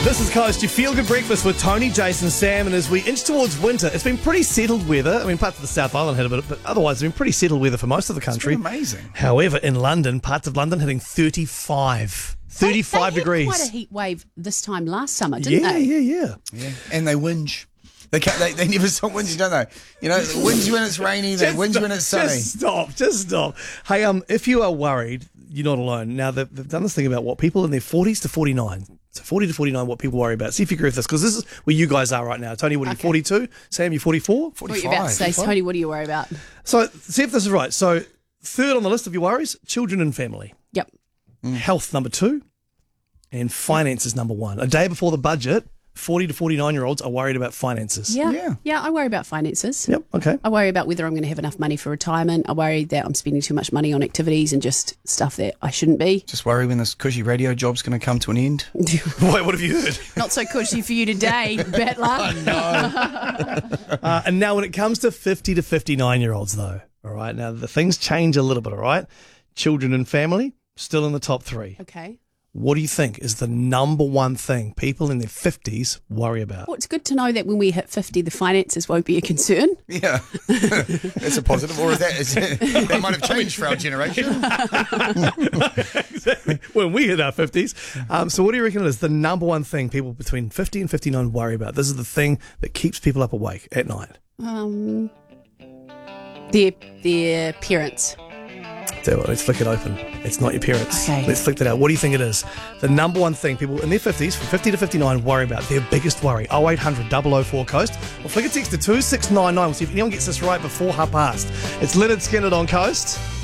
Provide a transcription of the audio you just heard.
This is Coast, your feel-good breakfast with Tony, Jason, Sam, and as we inch towards winter, it's been pretty settled weather. I mean, parts of the South Island had a bit, but otherwise it's been pretty settled weather for most of the country. It's been amazing. However, in London, parts of London hitting 35 They degrees. had quite a heat wave this time last summer, didn't they? Yeah. Yeah, and they whinge. They never stop whinging, don't they? You know, they whinge when it's rainy, they whinge when it's sunny. Just stop. Hey, if you are worried, you're not alone. Now, they've done this thing about what people in their 40s to 49. So 40 to 49, what people worry about. See if you agree with this, because this is where you guys are right now. Tony, what are you, 42? Sam, you 44? 45. What you're about to say, Tony, what do you worry about? So see if this is right. So third on the list of your worries, children and family. Yep. Health, number 2. And finances, number 1. A day before the budget, 40 to 49-year-olds are worried about finances. Yeah, I worry about finances. Yep, okay. I worry about whether I'm going to have enough money for retirement. I worry that I'm spending too much money on activities and just stuff that I shouldn't be. Just worry when this cushy radio job's going to come to an end. Wait, what have you heard? Not so cushy for you today, Battler. And now when it comes to 50 to 59-year-olds, though, all right, now the things change a little bit, all right? Children and family, still in the top 3. Okay. What do you think is the number one thing people in their 50s worry about? Well, it's good to know that when we hit 50, the finances won't be a concern. Yeah. It's a positive, or that might have changed for our generation. Exactly. When we hit our 50s. So what do you reckon is the number one thing people between 50 and 59 worry about? This is the thing that keeps people up awake at night. Their parents. Tell you what, let's flick it open. It's not your parents. Okay. Let's flick that out. What do you think it is? The number one thing people in their 50s, from 50 to 59, worry about, their biggest worry. 0800 004 Coast. Or flick a text to 2699. We'll see if anyone gets this right before past. It's Leonard Skinner on Coast.